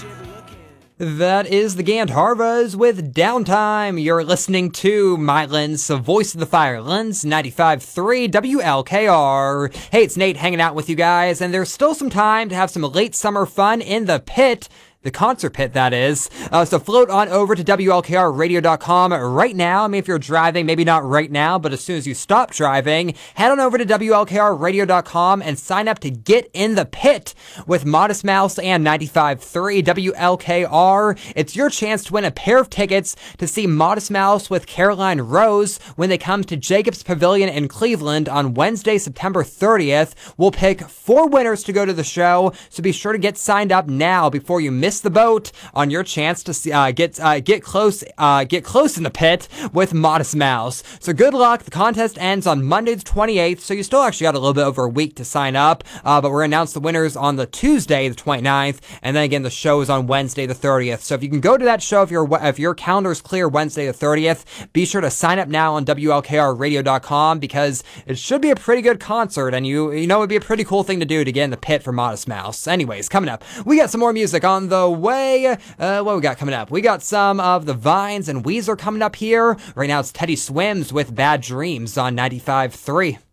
That is the Gandharvas with Downtime. You're listening to Mylands, Voice of the Firelands, 95.3 WLKR. Hey, it's Nate hanging out with you guys, and there's still some time to have some late summer fun in the pit. The concert pit, that is. So float on over to WLKRradio.com right now. I mean, if you're driving, maybe not right now, but as soon as you stop driving, head on over to WLKRradio.com and sign up to get in the pit with Modest Mouse and 95.3 WLKR. It's your chance to win a pair of tickets to see Modest Mouse with Caroline Rose when they come to Jacobs Pavilion in Cleveland on Wednesday, September 30th. We'll pick 4 winners to go to the show, so be sure to get signed up now before you miss the boat on your chance to see, get close in the pit with Modest Mouse. So good luck. The contest ends on Monday the 28th, so you still actually got a little bit over a week to sign up, but we're going to announce the winners on the Tuesday the 29th, and then again the show is on Wednesday the 30th. So if you can go to that show, if your calendar is clear Wednesday the 30th, be sure to sign up now on WLKRradio.com, because it should be a pretty good concert, and you know it'd be a pretty cool thing to do to get in the pit for Modest Mouse. Anyways, coming up, we got some more music on the way. What we got coming up? We got some of the Vines and Weezer coming up here. Right now it's Teddy Swims with Bad Dreams on 95.3.